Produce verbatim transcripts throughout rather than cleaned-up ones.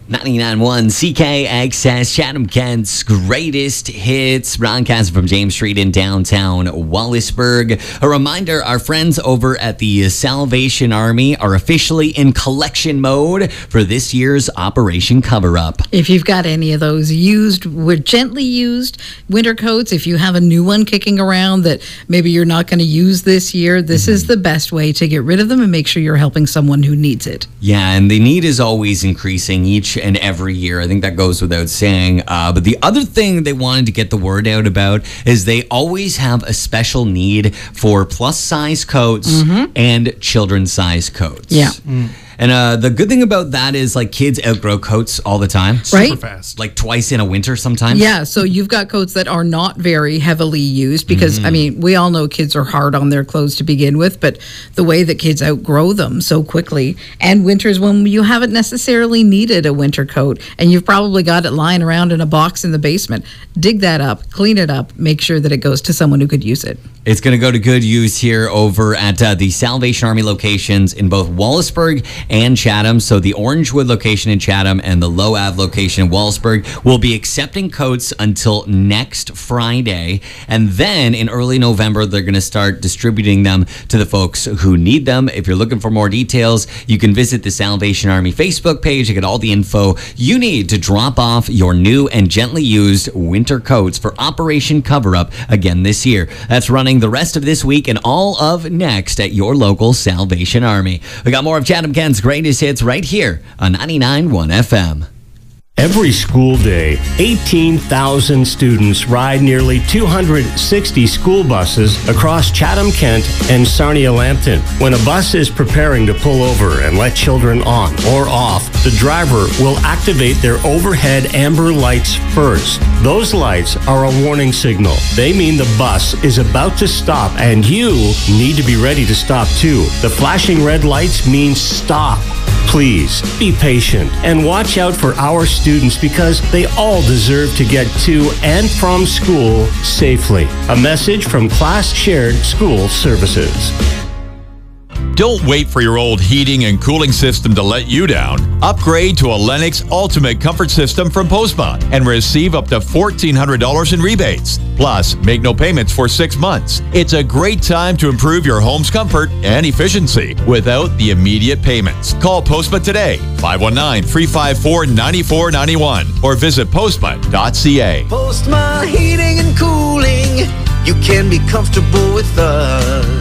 ninety-nine point one C K X S, Chatham Kent's greatest hits, broadcast from James Street in downtown Wallaceburg. A reminder, our friends over at the Salvation Army are officially in collection mode for this year's Operation Cover-Up. If you've got any of those used, we're gently used winter coats, if you have a new one kicking around that maybe you're not going to use this year, this mm-hmm. is the best way to get rid of them and make sure you're helping someone who needs it. Yeah, and the need is always increasing each and every year. I think that goes without saying. Uh, but the other thing they wanted to get the word out about is they always have a special need for plus size coats mm-hmm. and children's size coats. Yeah. Mm. And uh, the good thing about that is, like, kids outgrow coats all the time. Right? Super fast. Like twice in a winter sometimes. Yeah, so you've got coats that are not very heavily used because, mm-hmm. I mean, we all know kids are hard on their clothes to begin with, but the way that kids outgrow them so quickly, and winters when you haven't necessarily needed a winter coat, and you've probably got it lying around in a box in the basement, dig that up, clean it up, make sure that it goes to someone who could use it. It's going to go to good use here over at uh, the Salvation Army locations in both Wallaceburg and Chatham. So the Orangewood location in Chatham and the Low Ave location in Wallaceburg will be accepting coats until next Friday. And then in early November, they're going to start distributing them to the folks who need them. If you're looking for more details, you can visit the Salvation Army Facebook page to get all the info you need to drop off your new and gently used winter coats for Operation Cover-Up again this year. That's running the rest of this week and all of next at your local Salvation Army. We got more of Chatham Kent's greatest hits right here on ninety-nine point one F M. Every school day, eighteen thousand students ride nearly two hundred sixty school buses across Chatham, Kent, and Sarnia-Lambton. When a bus is preparing to pull over and let children on or off, the driver will activate their overhead amber lights first. Those lights are a warning signal. They mean the bus is about to stop, and you need to be ready to stop too. The flashing red lights mean stop. Please be patient and watch out for our students because they all deserve to get to and from school safely. A message from Class Shared School Services. Don't wait for your old heating and cooling system to let you down. Upgrade to a Lennox Ultimate Comfort System from Postma and receive up to fourteen hundred dollars in rebates. Plus, make no payments for six months. It's a great time to improve your home's comfort and efficiency without the immediate payments. Call Postma today, five one nine, three five four, nine four nine one, or visit postma dot c a. Postma Heating and Cooling. You can be comfortable with us.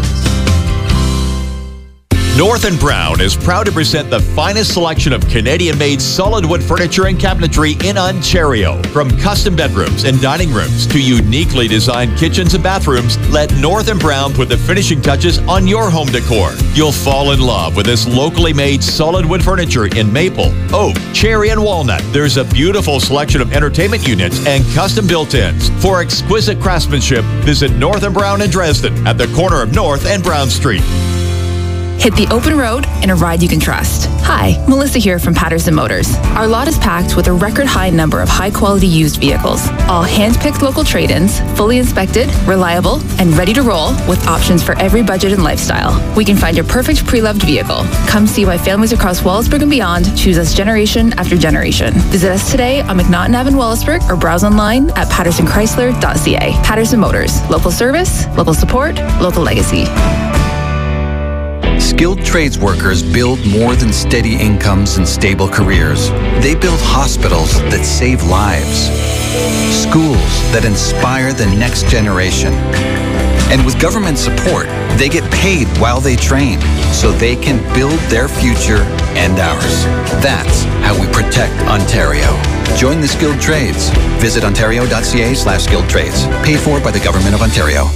North and Brown is proud to present the finest selection of Canadian-made solid wood furniture and cabinetry in Ontario. From custom bedrooms and dining rooms to uniquely designed kitchens and bathrooms, let North and Brown put the finishing touches on your home decor. You'll fall in love with this locally made solid wood furniture in maple, oak, cherry, and walnut. There's a beautiful selection of entertainment units and custom built-ins. For exquisite craftsmanship, visit North and Brown in Dresden at the corner of North and Brown Street. Hit the open road in a ride you can trust. Hi, Melissa here from Patterson Motors. Our lot is packed with a record high number of high-quality used vehicles, all hand-picked local trade-ins, fully inspected, reliable, and ready to roll with options for every budget and lifestyle. We can find your perfect pre-loved vehicle. Come see why families across Wallaceburg and beyond choose us generation after generation. Visit us today on McNaughton Avenue, Wallaceburg, or browse online at patterson chrysler dot c a. Patterson Motors. Local service, local support, local legacy. Skilled trades workers build more than steady incomes and stable careers. They build hospitals that save lives, schools that inspire the next generation. And with government support, they get paid while they train so they can build their future and ours. That's how we protect Ontario. Join the skilled trades. Visit ontario dot c a slash skilled trades. Paid for by the Government of Ontario.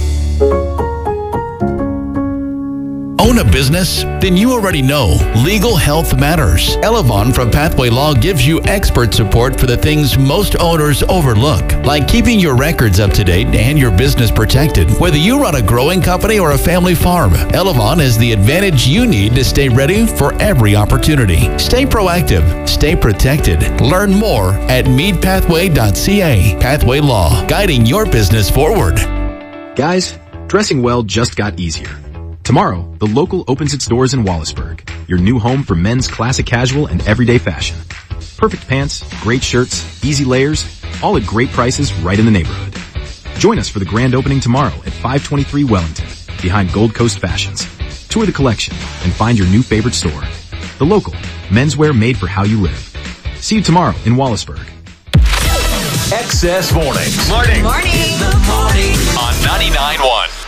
Own a business? Then you already know legal health matters. Elevon from Pathway Law gives you expert support for the things most owners overlook, like keeping your records up to date and your business protected. Whether you run a growing company or a family farm, Elevon is the advantage you need to stay ready for every opportunity. Stay proactive, stay protected. Learn more at meet pathway dot c a. Pathway Law, guiding your business forward. Guys, dressing well just got easier. Tomorrow, the Local opens its doors in Wallaceburg, your new home for men's classic casual and everyday fashion. Perfect pants, great shirts, easy layers, all at great prices right in the neighborhood. Join us for the grand opening tomorrow at five twenty-three Wellington, behind Gold Coast Fashions. Tour the collection and find your new favorite store. The Local, menswear made for how you live. See you tomorrow in Wallaceburg. Excess Mornings. Morning. Morning. On ninety-nine point one.